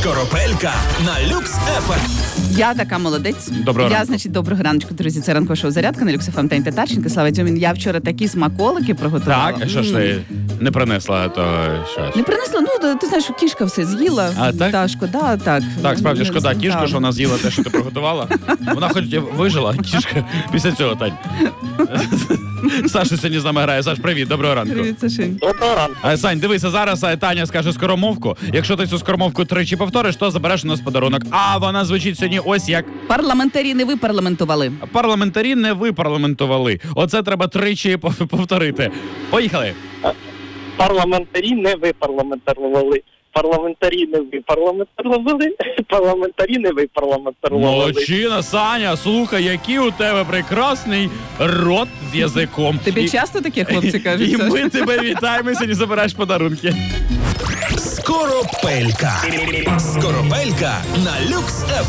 Скоропелька на Люкс ФМ. Я така молодець. Доброго ранку. Значить, доброго раночку, друзі. Це ранкова шоу «Зарядка» на Люкс ФМ та Інтетарченко. Слава Дзюмін. Я вчора такі смаколики приготувала. Так, а що ж ти не принесла, то що ж? Не принесла, ну, ти знаєш, кішка все з'їла. А, так? Та, шкода, так. Так, справді шкода кішка, Так. що вона з'їла те, що ти приготувала. Вона хоч вижила, кішка, після цього, Тань. Саша сьогодні з нами грає. Саш, привіт, доброго ранку. Привіт, Сашень. Доброго ранку. Сань, дивися, зараз Таня скаже скоромовку. Якщо ти цю скоромовку тричі повториш, то забереш у нас подарунок. А вона звучить сьогодні ось як: Парламентарі не ви парламентували. парламентарі не ви парламентували. Оце треба тричі повторити. Поїхали. Парламентарі не ви парламентарували. Парламентарі не ви парламентарували. Парламентарі не ви парламентарували. Молодчина, Саня, слухай, який у тебе прекрасний рот з язиком. Тобі часто такі хлопці кажуть? І Саш? ми тебе вітаємо, сьогодні забираєш подарунки. Скоропелька. Скоропелька на Люкс ФМ.